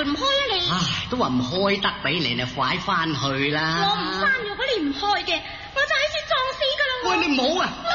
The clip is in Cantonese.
門唔開啊你？ 唉，都話唔開得俾你，你快翻去啦。 我唔翻，如果你唔開嘅，我就喺處撞死噶啦。 喂，你唔好啊！ 我